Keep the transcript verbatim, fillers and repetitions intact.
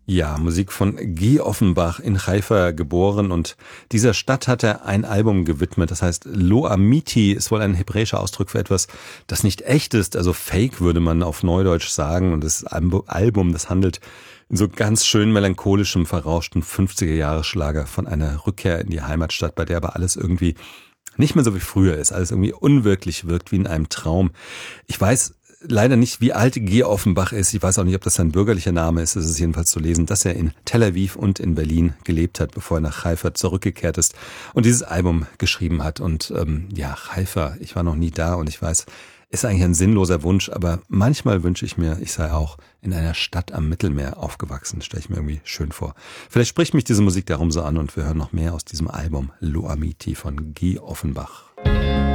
Ja, Musik von Guy Offenbach, in Haifa geboren, und dieser Stadt hat er ein Album gewidmet, das heißt Lo Amiti, ist wohl ein hebräischer Ausdruck für etwas, das nicht echt ist, also Fake würde man auf Neudeutsch sagen, und das Album, das handelt in so ganz schön melancholischem, verrauschten fünfziger-Jahre-Schlager von einer Rückkehr in die Heimatstadt, bei der aber alles irgendwie nicht mehr so wie früher ist, alles irgendwie unwirklich wirkt, wie in einem Traum. Ich weiß leider nicht, wie alt Guy Offenbach ist. Ich weiß auch nicht, ob das sein bürgerlicher Name ist. Es ist jedenfalls zu lesen, dass er in Tel Aviv und in Berlin gelebt hat, bevor er nach Haifa zurückgekehrt ist und dieses Album geschrieben hat. Und ähm, ja, Haifa, ich war noch nie da, und ich weiß, ist eigentlich ein sinnloser Wunsch, aber manchmal wünsche ich mir, ich sei auch in einer Stadt am Mittelmeer aufgewachsen. Stelle ich mir irgendwie schön vor. Vielleicht spricht mich diese Musik darum so an, und wir hören noch mehr aus diesem Album Lo Amiti von Guy Offenbach.